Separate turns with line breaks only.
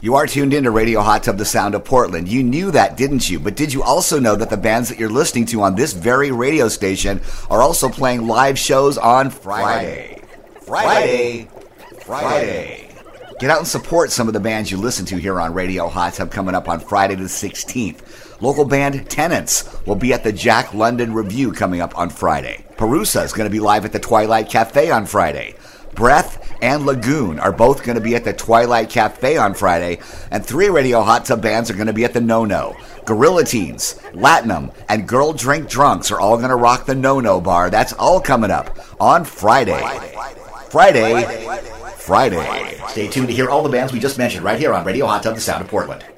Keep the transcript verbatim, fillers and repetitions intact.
You are tuned in to Radio Hot Tub, the sound of Portland. You knew that, didn't you? But did you also know that the bands that you're listening to on this very radio station are also playing live shows on Friday? Friday. Friday. Friday. Get out and support some of the bands you listen to here on Radio Hot Tub coming up on Friday the sixteenth. Local band Tenants will be at the Jack London Review coming up on Friday. Perusa is going to be live at the Twilight Cafe on Friday. Breath and Lagoon are both going to be at the Twilight Cafe on Friday. And three Radio Hot Tub bands are going to be at the No-No. Gorilla Teens, Latinum, and Girl Drink Drunks are all going to rock the No-No Bar. That's all coming up on Friday. Friday. Friday. Friday. Stay tuned to hear all the bands we just mentioned right here on Radio Hot Tub, the sound of Portland.